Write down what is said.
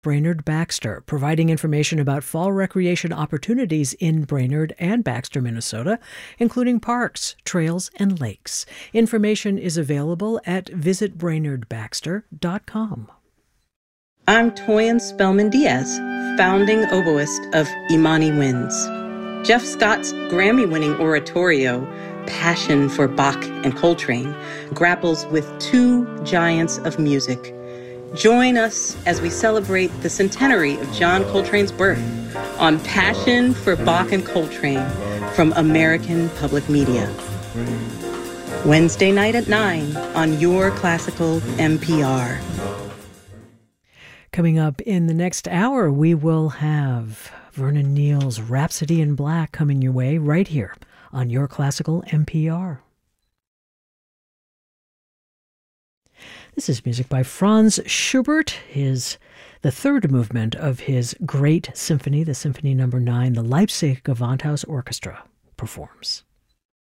Brainerd Baxter, providing information about fall recreation opportunities in Brainerd and Baxter, Minnesota, including parks, trails, and lakes. Information is available at visitbrainerdbaxter.com. I'm Toyin Spellman Diaz, founding oboist of Imani Winds. Jeff Scott's Grammy-winning oratorio, Passion for Bach and Coltrane, grapples with two giants of music. Join us as we celebrate the centenary of John Coltrane's birth on Passion for Bach and Coltrane from American Public Media. Wednesday night at 9 on Your Classical NPR. Coming up in the next hour, we will have Vernon Neal's Rhapsody in Black coming your way right here on Your Classical NPR. This is music by Franz Schubert, the third movement of his great symphony, the Symphony No. 9, the Leipzig Gewandhaus Orchestra performs.